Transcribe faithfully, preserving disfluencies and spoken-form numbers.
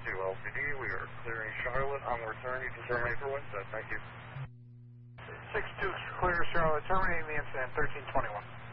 two L P D. We are clearing Charlotte on the return. You can terminate for Winston. Thank you. six two clear Charlotte, terminating the incident, thirteen twenty-one.